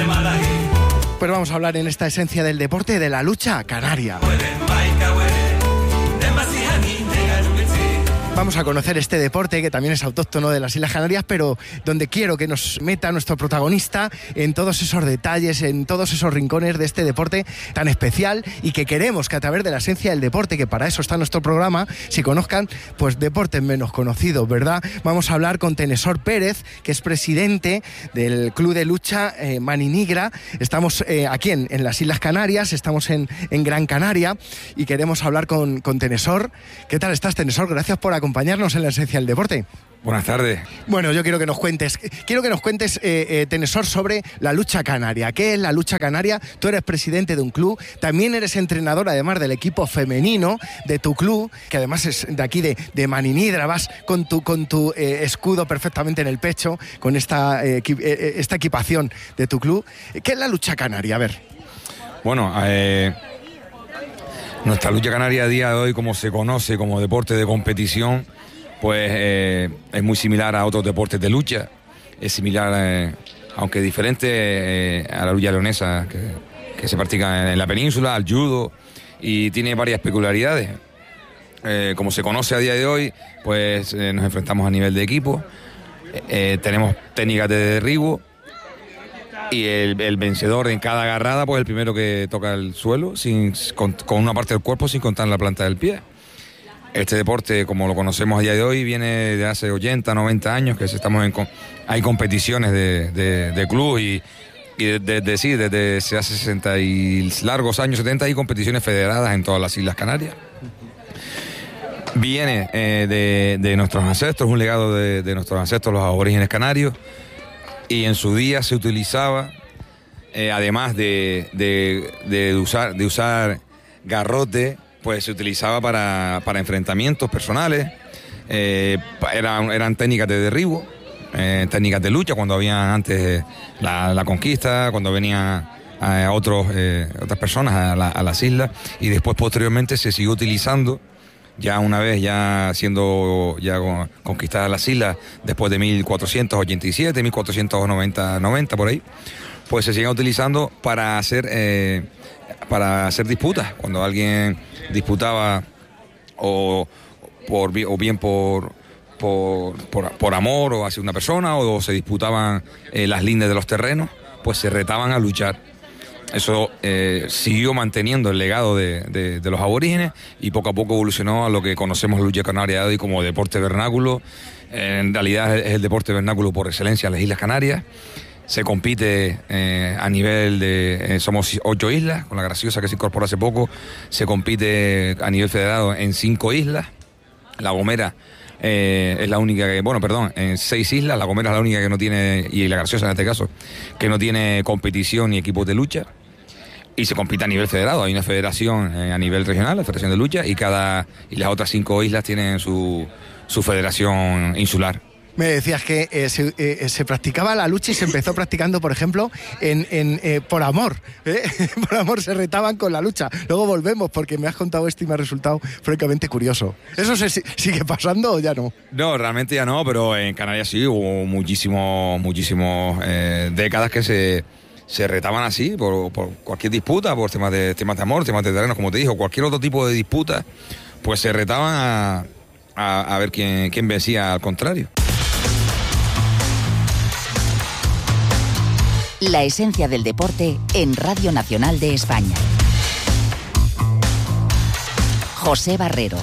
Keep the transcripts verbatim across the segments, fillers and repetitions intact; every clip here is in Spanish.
Pues vamos a hablar en esta esencia del deporte de la lucha canaria. Vamos a conocer este deporte que también es autóctono de las Islas Canarias, pero donde quiero que nos meta nuestro protagonista en todos esos detalles, en todos esos rincones de este deporte tan especial y que queremos que a través de la esencia del deporte, que para eso está nuestro programa, si conozcan pues deportes menos conocidos, ¿verdad? Vamos a hablar con Tenesor Pérez, que es presidente del Club de Lucha eh, Maninigra. Estamos eh, aquí en, en las Islas Canarias, estamos en, en Gran Canaria y queremos hablar con, con Tenesor. ¿Qué tal estás, Tenesor? Gracias por acompañarnos. acompañarnos en la esencia del deporte. Buenas tardes. Bueno, yo quiero que nos cuentes, quiero que nos cuentes, eh, eh, Tenesor, sobre la lucha canaria. ¿Qué es la lucha canaria? Tú eres presidente de un club, también eres entrenador, además del equipo femenino de tu club, que además es de aquí de, de Maninigra. Vas con tu, con tu eh, escudo perfectamente en el pecho, con esta, eh, eh, esta equipación de tu club. ¿Qué es la lucha canaria? A ver. Bueno, eh... nuestra lucha canaria a día de hoy, como se conoce como deporte de competición, pues eh, es muy similar a otros deportes de lucha. Es similar, eh, aunque diferente, eh, a la lucha leonesa que, que se practica en la península, al judo, y tiene varias peculiaridades. Eh, como se conoce a día de hoy, pues eh, nos enfrentamos a nivel de equipo, eh, eh, tenemos técnicas de derribo, y el, el vencedor en cada agarrada, pues el primero que toca el suelo sin, con, con una parte del cuerpo sin contar la planta del pie. Este deporte, como lo conocemos a día de hoy, viene de hace ochenta, noventa años, que estamos en, hay competiciones de, de, de club y, y desde de, sí, desde hace sesenta y largos años, setenta, hay competiciones federadas en todas las Islas Canarias. Viene eh, de, de nuestros ancestros, un legado de, de nuestros ancestros, los aborígenes canarios, y en su día se utilizaba, eh, además de, de, de, usar, de usar garrote, pues se utilizaba para, para enfrentamientos personales, eh, eran, eran técnicas de derribo, eh, técnicas de lucha, cuando había antes la, la conquista, cuando venían a otros, eh, otras personas a, la, a las islas, y después posteriormente se siguió utilizando, ya una vez ya siendo ya conquistadas las islas, después de mil cuatrocientos ochenta y siete, mil cuatrocientos noventa, noventa por ahí, pues se siguen utilizando para hacer eh, para hacer disputas. Cuando alguien disputaba o por o bien por por, por por amor o hacia una persona, o se disputaban eh, las lindes de los terrenos, pues se retaban a luchar. Eso eh, siguió manteniendo el legado de, de, de los aborígenes, y poco a poco evolucionó a lo que conocemos la lucha canaria de hoy como deporte vernáculo. En realidad es el deporte vernáculo por excelencia en las Islas Canarias. Se compite eh, a nivel de... Eh, somos ocho islas, con la Graciosa, que se incorporó hace poco. Se compite a nivel federado en cinco islas. La Gomera eh, es la única que... Bueno, perdón, en seis islas. La Gomera es la única que no tiene, y la Graciosa en este caso, que no tiene competición ni equipos de lucha. Y se compite a nivel federado. Hay una federación eh, a nivel regional, la Federación de Lucha, y cada y las otras cinco islas tienen su, su federación insular. Me decías que eh, se, eh, se practicaba la lucha y se empezó practicando, por ejemplo, en, en eh, por amor. ¿eh? Por amor se retaban con la lucha. Luego volvemos, porque me has contado esto y me ha resultado francamente curioso. ¿Eso se sigue pasando o ya no? No, realmente ya no, pero en Canarias sí hubo muchísimos, muchísimos eh, décadas que se... se retaban así por, por cualquier disputa, por temas de temas de amor, temas de terrenos, como te digo, cualquier otro tipo de disputa, pues se retaban a, a, a ver quién, quién vencía al contrario. La esencia del deporte en Radio Nacional de España. José Barrero.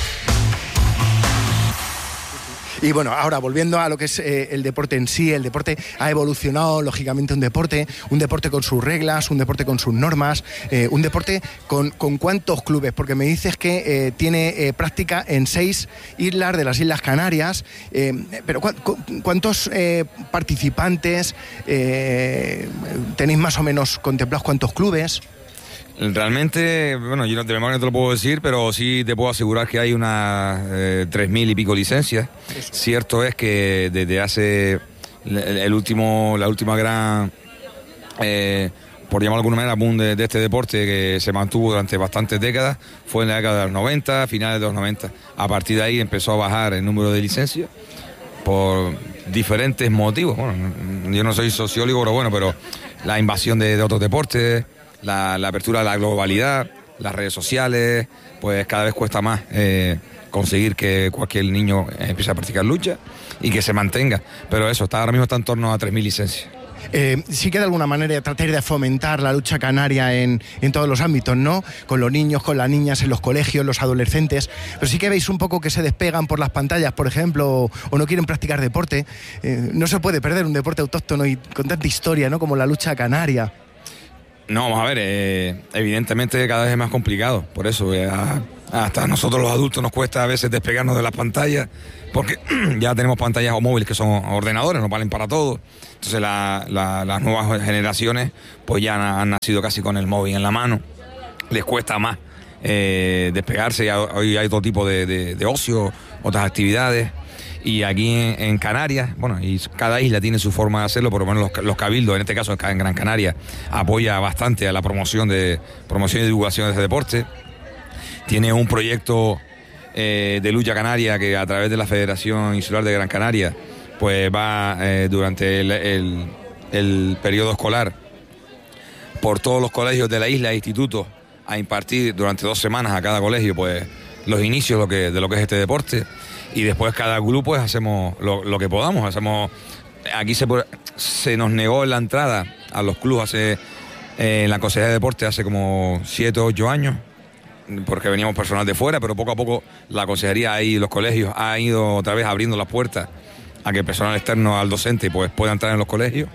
Y bueno, ahora volviendo a lo que es eh, el deporte en sí, el deporte ha evolucionado, lógicamente, un deporte, un deporte con sus reglas, un deporte con sus normas, eh, un deporte con, con cuántos clubes, porque me dices que eh, tiene eh, práctica en seis islas de las Islas Canarias, eh, pero ¿cu cu ¿cuántos eh, participantes eh, tenéis más o menos contemplados? ¿Cuántos clubes? Realmente, bueno, yo no, de memoria no te lo puedo decir, pero sí te puedo asegurar que hay unas eh, tres mil y pico licencias. Eso. Cierto es que desde hace el, el último, la última gran, eh, por llamarlo de alguna manera, boom de, de este deporte, que se mantuvo durante bastantes décadas, fue en la década de los noventa, finales de los noventa. A partir de ahí empezó a bajar el número de licencias por diferentes motivos. Bueno, yo no soy sociólogo, pero bueno, pero la invasión de, de otros deportes, la, la apertura de la globalidad, las redes sociales, pues cada vez cuesta más eh, conseguir que cualquier niño empiece a practicar lucha y que se mantenga. Pero eso, está, ahora mismo está en torno a tres mil licencias. Eh, sí que de alguna manera tratar de fomentar la lucha canaria en, en todos los ámbitos, ¿no? Con los niños, con las niñas, en los colegios, los adolescentes, pero sí que veis un poco que se despegan por las pantallas, por ejemplo, o, o no quieren practicar deporte. Eh, no se puede perder un deporte autóctono y con tanta historia, ¿no? Como la lucha canaria. No, vamos a ver, eh, evidentemente cada vez es más complicado, por eso eh, a, hasta a nosotros los adultos nos cuesta a veces despegarnos de las pantallas, porque ya tenemos pantallas o móviles que son ordenadores, nos valen para todo. Entonces la, la, las nuevas generaciones pues ya han, han nacido casi con el móvil en la mano, les cuesta más eh, despegarse. Ya, hoy hay todo tipo de, de, de ocio, otras actividades. Y aquí en, en Canarias, bueno, y cada isla tiene su forma de hacerlo, por lo menos los, los cabildos, en este caso en Gran Canaria, apoya bastante a la promoción de promoción y divulgación de este deporte. Tiene un proyecto eh, de lucha canaria que a través de la Federación Insular de Gran Canaria, pues va eh, durante el, el, el periodo escolar por todos los colegios de la isla e institutos a impartir durante dos semanas a cada colegio pues los inicios de lo que, de lo que es este deporte. Y después cada grupo pues hacemos lo, lo que podamos. Hacemos aquí se, se nos negó en la entrada a los clubes hace eh, en la Consejería de Deporte hace como siete o ocho años, porque veníamos personal de fuera, pero poco a poco la consejería y los colegios han ido otra vez abriendo las puertas a que el personal externo al docente pues pueda entrar en los colegios.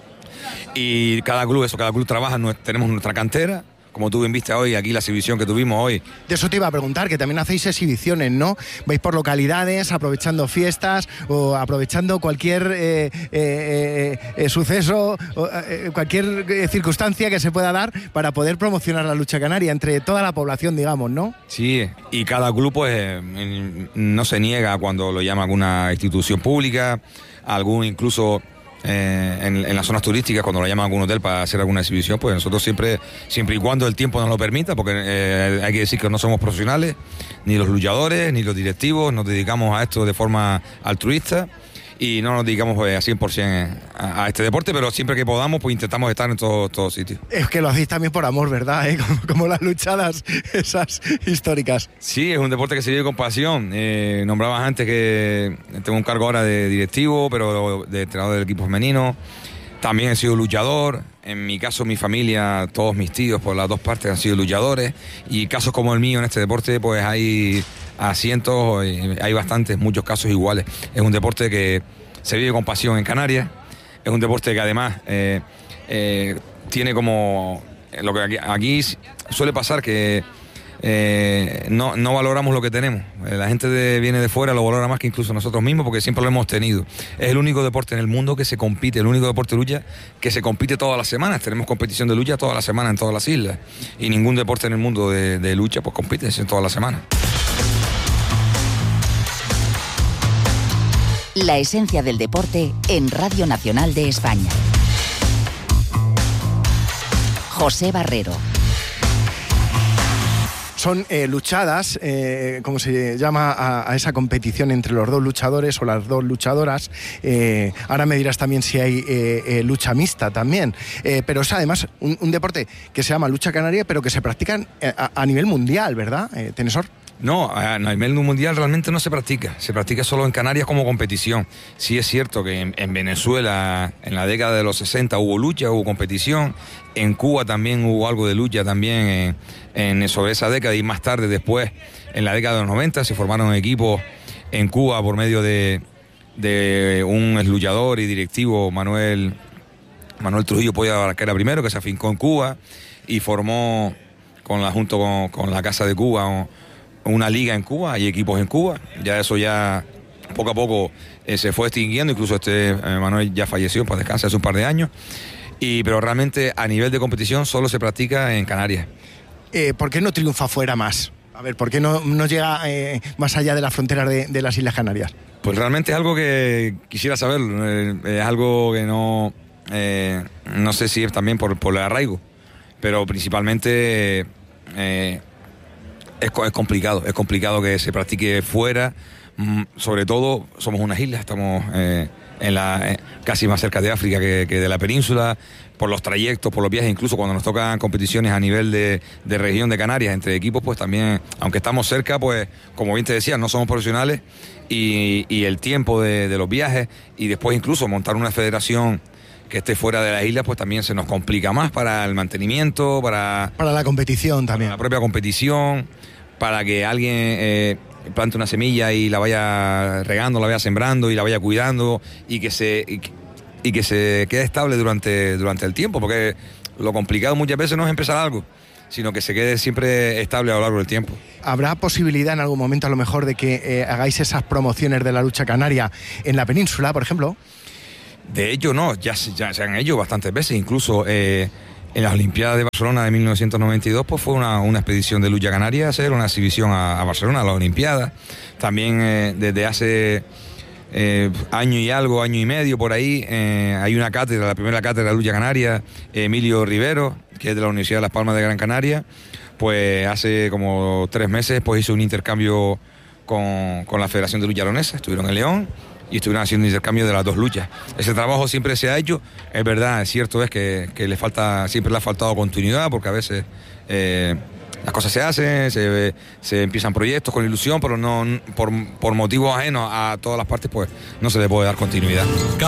Y cada club, eso, cada club trabaja, tenemos nuestra cantera. Como tú bien viste hoy, aquí la exhibición que tuvimos hoy. De eso te iba a preguntar, que también hacéis exhibiciones, ¿no? Vais por localidades, aprovechando fiestas o aprovechando cualquier eh, eh, eh, eh, suceso, o, eh, cualquier eh, circunstancia que se pueda dar para poder promocionar la lucha canaria entre toda la población, digamos, ¿no? Sí, y cada club pues no se niega cuando lo llama alguna institución pública, algún incluso... Eh, en, en las zonas turísticas, cuando lo llaman a algún hotel para hacer alguna exhibición, pues nosotros siempre, siempre y cuando el tiempo nos lo permita, porque eh, hay que decir que no somos profesionales, ni los luchadores, ni los directivos, nos dedicamos a esto de forma altruista y no nos dedicamos pues, a cien por ciento a, a este deporte, pero siempre que podamos pues intentamos estar en todos todo sitios. Es que lo hacéis también por amor, ¿verdad? ¿Eh? Como, como las luchadas esas históricas. Sí, es un deporte que se vive con pasión. Eh, nombrabas antes que tengo un cargo ahora de directivo, pero de entrenador del equipo femenino. También he sido luchador. En mi caso, mi familia, todos mis tíos por las dos partes han sido luchadores. Y casos como el mío en este deporte, pues hay a cientos, hay bastantes, muchos casos iguales. Es un deporte que se vive con pasión en Canarias. Es un deporte que además eh, eh, tiene como... Lo que aquí, aquí suele pasar que eh, no, no valoramos lo que tenemos. La gente de, viene de fuera, lo valora más que incluso nosotros mismos porque siempre lo hemos tenido. Es el único deporte en el mundo que se compite, el único deporte de lucha que se compite todas las semanas. Tenemos competición de lucha todas las semanas en todas las islas. Y ningún deporte en el mundo de, de lucha pues compite todas las semanas. La esencia del deporte en Radio Nacional de España. José Barrero. Son eh, luchadas, eh, como se llama a, a esa competición entre los dos luchadores o las dos luchadoras. Eh, ahora me dirás también si hay eh, eh, lucha mixta también. Eh, pero es además un, un deporte que se llama lucha canaria, pero que se practica a, a nivel mundial, ¿verdad, eh, Tenesor? No, a nivel mundial realmente no se practica, se practica solo en Canarias como competición. Sí es cierto que en, en Venezuela en la década de los sesenta hubo lucha, hubo competición, en Cuba también hubo algo de lucha también en, en sobre esa década y más tarde después, en la década de los noventa se formaron equipos en Cuba por medio de, de un luchador y directivo, Manuel, Manuel Trujillo Polla Barquera primero, que se afincó en Cuba y formó con la, junto con, con la Casa de Cuba una liga en Cuba, hay equipos en Cuba, ya eso ya poco a poco eh, se fue extinguiendo, incluso este eh, Manuel ya falleció, para descansar hace un par de años, y, pero realmente a nivel de competición solo se practica en Canarias. Eh, ¿Por qué no triunfa fuera más? A ver, ¿por qué no, no llega eh, más allá de las fronteras de, de las Islas Canarias? Pues realmente es algo que quisiera saber, eh, es algo que no, eh, no sé si es también por, por el arraigo, pero principalmente... Eh, Es, es complicado, es complicado que se practique fuera mm, sobre todo somos unas islas, estamos eh, en la, eh, casi más cerca de África que, que de la península, por los trayectos, por los viajes, incluso cuando nos tocan competiciones a nivel de, de región de Canarias entre equipos, pues también, aunque estamos cerca, pues como bien te decía, no somos profesionales y, y el tiempo de, de los viajes y después incluso montar una federación que esté fuera de las islas, pues también se nos complica más para el mantenimiento, para... Para la competición también. Para la propia competición, para que alguien eh, plante una semilla y la vaya regando, la vaya sembrando y la vaya cuidando y que se... Y que, y que se quede estable durante, durante el tiempo, porque lo complicado muchas veces no es empezar algo, sino que se quede siempre estable a lo largo del tiempo. ¿Habrá posibilidad en algún momento a lo mejor de que eh, hagáis esas promociones de la lucha canaria en la península, por ejemplo? De hecho, no, ya, ya se han hecho bastantes veces, incluso eh, en las Olimpiadas de Barcelona de mil novecientos noventa y dos, pues fue una, una expedición de lucha canaria a hacer una exhibición a, a Barcelona, a las Olimpiadas. También eh, desde hace... Eh, año y algo, año y medio por ahí, eh, hay una cátedra, la primera cátedra de lucha canaria, Emilio Rivero, que es de la Universidad de Las Palmas de Gran Canaria, pues hace como tres meses pues hizo un intercambio con, con la Federación de Lucha Leonesa, estuvieron en León y estuvieron haciendo intercambio de las dos luchas. Ese trabajo siempre se ha hecho, es verdad, es cierto es que, que le falta, siempre le ha faltado continuidad, porque a veces... Eh, las cosas se hacen, se, se empiezan proyectos con ilusión, pero no por, por motivos ajenos a todas las partes, pues no se le puede dar continuidad.